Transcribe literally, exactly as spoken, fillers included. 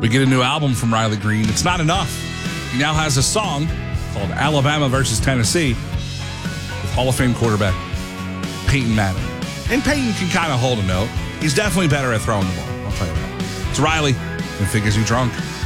We get a new album from Riley Green. It's not enough. He now has a song called Alabama versus Tennessee with Hall of Fame quarterback Peyton Manning. And Peyton can kind of hold a note. He's definitely better at throwing the ball. I'll tell you that. It's Riley and Figures You Drunk.